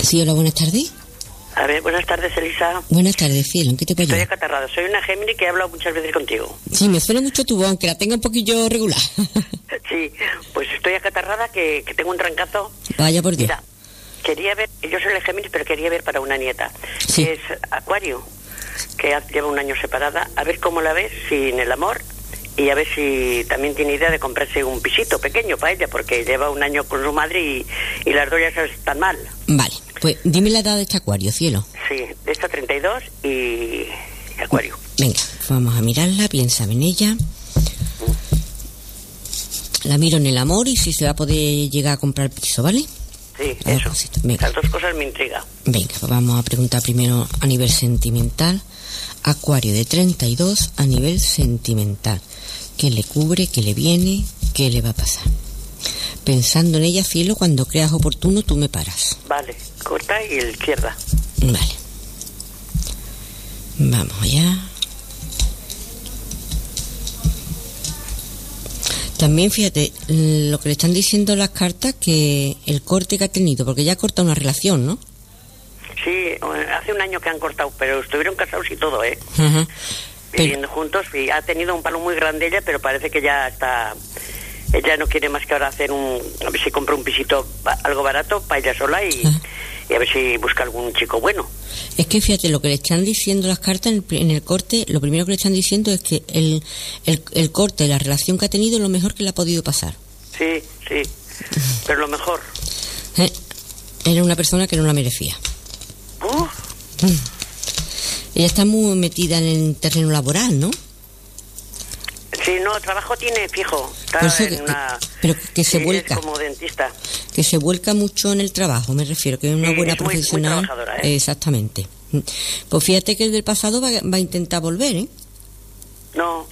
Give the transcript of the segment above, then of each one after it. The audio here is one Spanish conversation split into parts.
Sí, hola, buenas tardes. A ver, buenas tardes, Elisa. Buenas tardes, cielo, ¿en qué te puedo Estoy ayudar? acatarrada. Soy una Géminis que he hablado muchas veces contigo. Sí, me suena mucho tu voz, aunque la tenga un poquillo regular. Sí, pues estoy acatarrada que tengo un trancazo. Vaya por Dios. Mira, quería ver, yo soy la Géminis, pero quería ver para una nieta, Sí. que es Acuario, que lleva un año separada, a ver cómo la ves, si en el amor, y a ver si también tiene idea de comprarse un pisito pequeño para ella, porque lleva un año con su madre y las dos ya están mal. Vale, pues dime la edad de este Acuario, cielo. Sí, de esta 32 y Acuario. Venga, vamos a mirarla, piensa en ella. La miro en el amor y si se va a poder llegar a comprar piso, ¿vale? Sí, A ver, eso. cosita, venga. Las dos cosas me intrigan. Venga, pues vamos a preguntar primero a nivel sentimental. Acuario de 32 a nivel sentimental. ¿Qué le cubre? ¿Qué le viene? ¿Qué le va a pasar? Pensando en ella, cielo, cuando creas oportuno, tú me paras. Vale, corta y el izquierda. Vale. Vamos allá. También, fíjate, lo que le están diciendo las cartas, que el corte que ha tenido, porque ya ha cortado una relación, ¿no? Sí, hace un año que han cortado, pero estuvieron casados y todo, ¿eh? Ajá. Viviendo juntos y ha tenido un palo muy grande ella, pero parece que ya está... Ella no quiere más que ahora hacer a ver si compra un pisito algo barato para ella sola y a ver si busca algún chico bueno. Es que fíjate, lo que le están diciendo las cartas en el corte, lo primero que le están diciendo es que el corte, la relación que ha tenido es lo mejor que le ha podido pasar. Sí, sí, pero lo mejor. Era una persona que no la merecía. Ella está muy metida en el terreno laboral, ¿no? Sí, no, trabajo tiene fijo. Está Por eso en una... pero que se vuelca. Es como dentista. Que se vuelca mucho en el trabajo, me refiero, que es una buena es muy profesional. trabajadora, ¿eh? Exactamente. Pues fíjate que el del pasado va a intentar volver, ¿eh? No.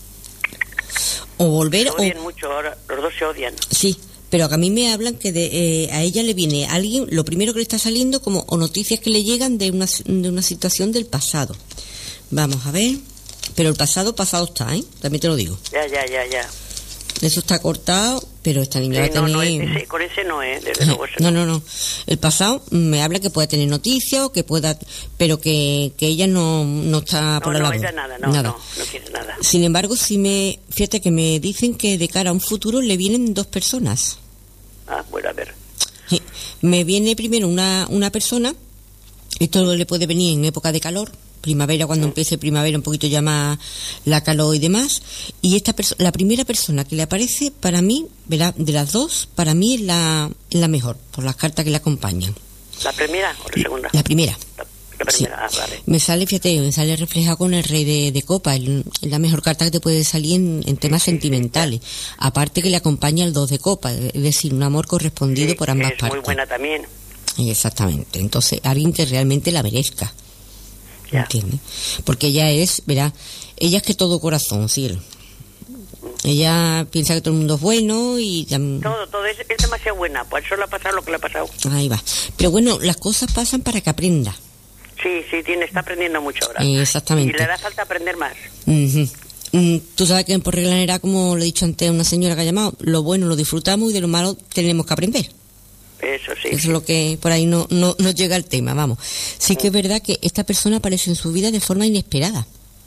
O volver Se o... odian mucho ahora, los dos se odian. Sí, pero a mí me hablan que a ella le viene alguien, lo primero que le está saliendo como o noticias que le llegan de una situación del pasado. Vamos a ver. Pero el pasado está, ¿eh? También te lo digo. Ya. Eso está cortado, pero esta niña va a tener... Con ese no, desde luego ese No. El pasado me habla que pueda tener noticias o que pueda... Pero que ella no está por la labor. Ella no quiere nada. Sin embargo, fíjate que me dicen que de cara a un futuro le vienen dos personas. Ah, bueno, a ver. Sí. Me viene primero una persona, esto le puede venir en época de calor, primavera, cuando empiece primavera, un poquito ya más la calor y demás, y la primera persona que le aparece, para mí, ¿verdad? De las dos, para mí es la mejor, por las cartas que le acompañan. ¿La primera o la segunda? La primera. La primera, Sí. Vale. Me sale reflejado con el rey de copa, es la mejor carta que te puede salir en temas sentimentales. Aparte que le acompaña el 2 de copa, es decir, un amor correspondido por ambas partes. Es muy buena también. Exactamente. Entonces, alguien que realmente la merezca. ¿Entiendes? Porque ella es que todo corazón, cielo. Ella piensa que todo el mundo es bueno y... Todo es demasiado buena, por eso le ha pasado lo que le ha pasado. Ahí va. Pero bueno, las cosas pasan para que aprenda. Sí, está aprendiendo mucho ahora. Exactamente. Y le da falta aprender más. Tú sabes que por regla general, como le he dicho antes a una señora que ha llamado, lo bueno lo disfrutamos y de lo malo tenemos que aprender. Eso sí. Eso es lo que por ahí no llega al tema, vamos. Sí que es verdad que esta persona aparece en su vida de forma inesperada.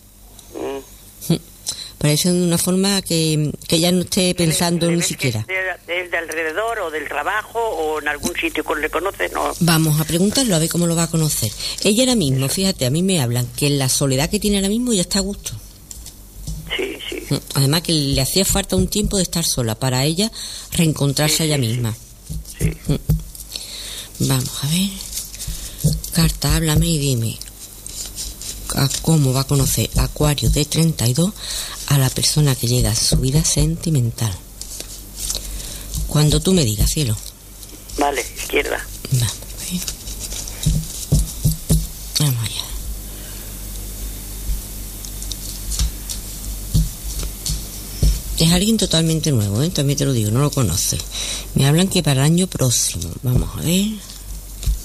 Aparece de una forma que ella no esté pensando ni siquiera. ¿Es de alrededor o del trabajo o en algún sitio que le conoce? No. Vamos a preguntarlo a ver cómo lo va a conocer. Ella ahora mismo, fíjate, a mí me hablan que en la soledad que tiene ahora mismo ya está a gusto. Sí. Además que le hacía falta un tiempo de estar sola para ella reencontrarse a ella misma. Sí. Vamos a ver. Carta, háblame y dime cómo va a conocer Acuario de 32 a la persona que llega a su vida sentimental. Cuando tú me digas, cielo. Vale, izquierda. Vamos a ver. Vamos allá. Es alguien totalmente nuevo, también te lo digo, no lo conoce. Me hablan que para el año próximo. Vamos a ver.